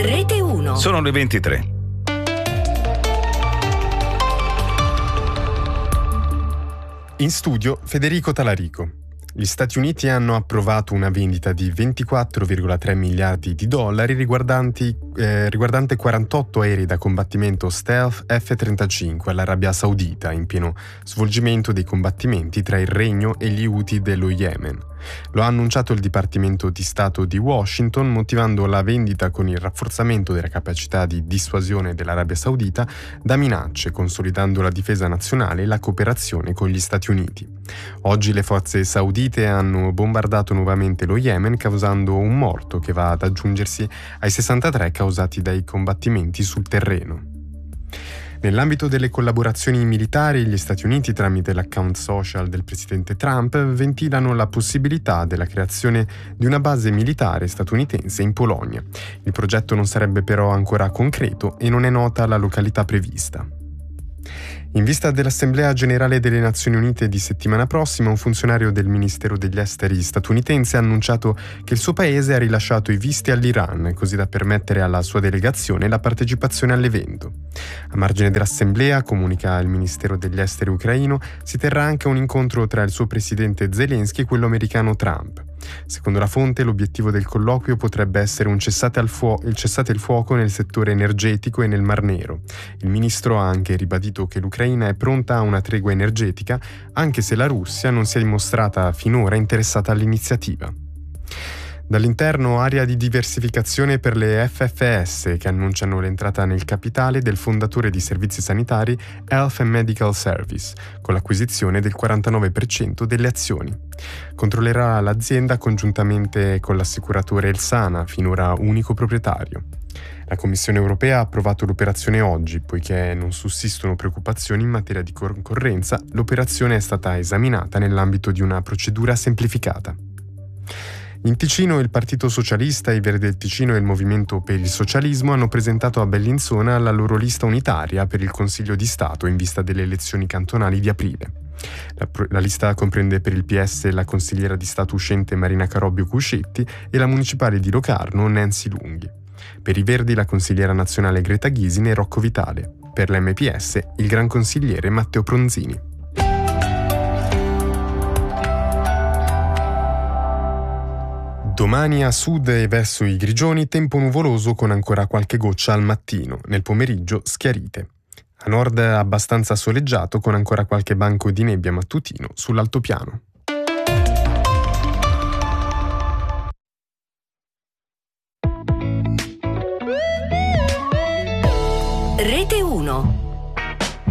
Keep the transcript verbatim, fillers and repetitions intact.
Rete uno. Sono le ventitré. In studio Federico Talarico. Gli Stati Uniti hanno approvato una vendita di ventiquattro virgola tre miliardi di dollari riguardanti, eh, riguardante quarantotto aerei da combattimento stealth F trentacinque all'Arabia Saudita in pieno svolgimento dei combattimenti tra il Regno e gli Houthi dello Yemen. Lo ha annunciato il Dipartimento di Stato di Washington, motivando la vendita con il rafforzamento della capacità di dissuasione dell'Arabia Saudita da minacce, consolidando la difesa nazionale e la cooperazione con gli Stati Uniti. Oggi le forze saudite hanno bombardato nuovamente lo Yemen, causando un morto che va ad aggiungersi ai sessantatré causati dai combattimenti sul terreno. Nell'ambito delle collaborazioni militari, gli Stati Uniti, tramite l'account social del presidente Trump, ventilano la possibilità della creazione di una base militare statunitense in Polonia. Il progetto non sarebbe però ancora concreto e non è nota la località prevista. In vista dell'Assemblea Generale delle Nazioni Unite di settimana prossima, un funzionario del Ministero degli Esteri statunitense ha annunciato che il suo paese ha rilasciato i visti all'Iran, così da permettere alla sua delegazione la partecipazione all'evento. A margine dell'Assemblea, comunica il Ministero degli Esteri ucraino, si terrà anche un incontro tra il suo presidente Zelensky e quello americano Trump. Secondo la fonte, l'obiettivo del colloquio potrebbe essere un cessate, al fuo- il cessate il fuoco nel settore energetico e nel Mar Nero. Il ministro ha anche ribadito che l'Ucraina è pronta a una tregua energetica, anche se la Russia non si è dimostrata finora interessata all'iniziativa. Dall'interno, area di diversificazione per le F F S, che annunciano l'entrata nel capitale del fondatore di servizi sanitari Health and Medical Service, con l'acquisizione del quarantanove per cento delle azioni. Controllerà l'azienda congiuntamente con l'assicuratore Elsana, finora unico proprietario. La Commissione europea ha approvato l'operazione oggi, poiché non sussistono preoccupazioni in materia di concorrenza. L'operazione è stata esaminata nell'ambito di una procedura semplificata. In Ticino il Partito Socialista, i Verdi del Ticino e il Movimento per il Socialismo hanno presentato a Bellinzona la loro lista unitaria per il Consiglio di Stato in vista delle elezioni cantonali di aprile. La, la lista comprende per il P S la consigliera di Stato uscente Marina Carobbio Cuscetti e la municipale di Locarno Nancy Lunghi. Per i Verdi la consigliera nazionale Greta Gysin e Rocco Vitale. Per l'M P S il gran consigliere Matteo Pronzini. Domani a sud e verso i Grigioni tempo nuvoloso con ancora qualche goccia al mattino, nel pomeriggio schiarite. A nord abbastanza soleggiato con ancora qualche banco di nebbia mattutino sull'altopiano. Rete uno.